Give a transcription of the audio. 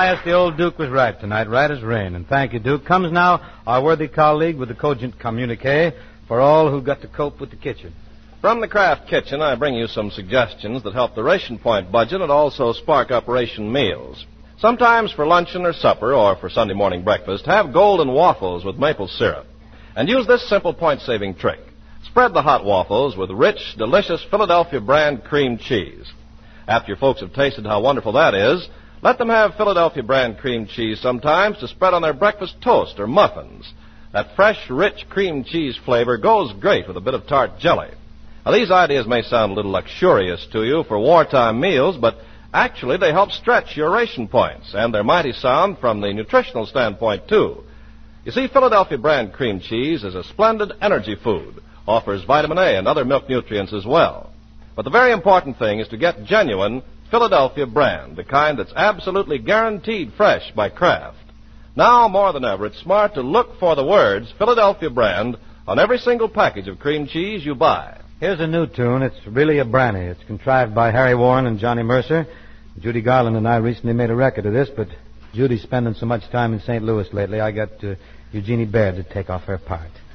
Yes, the old Duke was right tonight, right as rain. And thank you, Duke. Comes now our worthy colleague with the cogent communique for all who've got to cope with the kitchen. From the Kraft Kitchen, I bring you some suggestions that help the ration point budget and also spark up ration meals. Sometimes for luncheon or supper or for Sunday morning breakfast, have golden waffles with maple syrup. And use this simple point-saving trick. Spread the hot waffles with rich, delicious Philadelphia brand cream cheese. After your folks have tasted how wonderful that is, let them have Philadelphia brand cream cheese sometimes to spread on their breakfast toast or muffins. That fresh, rich cream cheese flavor goes great with a bit of tart jelly. Now, these ideas may sound a little luxurious to you for wartime meals, but actually they help stretch your ration points, and they're mighty sound from the nutritional standpoint, too. You see, Philadelphia brand cream cheese is a splendid energy food, offers vitamin A and other milk nutrients as well. But the very important thing is to get genuine Philadelphia brand, the kind that's absolutely guaranteed fresh by Kraft. Now, more than ever, it's smart to look for the words Philadelphia brand on every single package of cream cheese you buy. Here's a new tune. It's really a brandy. It's contrived by Harry Warren and Johnny Mercer. Judy Garland and I recently made a record of this, but Judy's spending so much time in St. Louis lately, I got Eugenie Baird to take off her part.